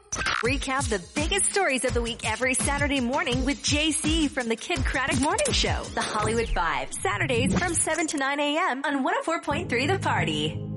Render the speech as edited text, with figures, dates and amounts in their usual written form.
Recap the biggest stories of the week every Saturday morning with JC from the Kid Craddock Morning Show. The Hollywood Five. Saturdays from 7 to 9 a.m. on 104.3 The Party.